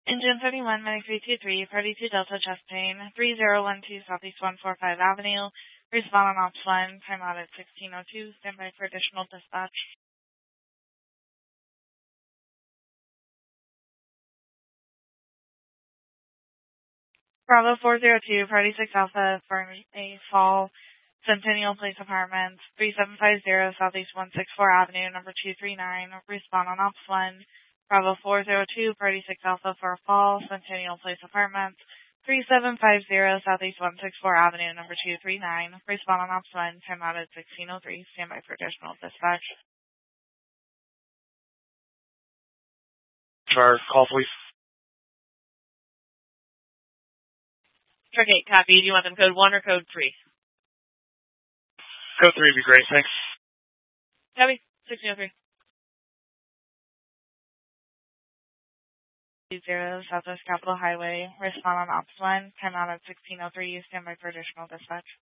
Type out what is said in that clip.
Engine 31, Medic 323, Party 2 Delta, chest pain, 3012 Southeast 145 Avenue. Respond on Ops 1, timeout at 16:02. Stand by for additional dispatch. Bravo 402, Party 6 Alpha, for a fall, Centennial Place Apartments, 3750 Southeast 164 Avenue, number 239. Respond on Ops 1. Bravo 402, Party 6 Alpha for a fall, Centennial Place Apartments, 3750 Southeast 164 Avenue, number 239. Respond on Ops 1, timeout at 16:03. Stand by for additional dispatch. Char, call please. Truck 8, copy. Do you want them code 1 or code 3? Code 3 would be great, thanks. Copy, 16:03. 20 Southwest Capitol Highway. Respond on Ops 1, timeout at 16:03. Stand by for additional dispatch.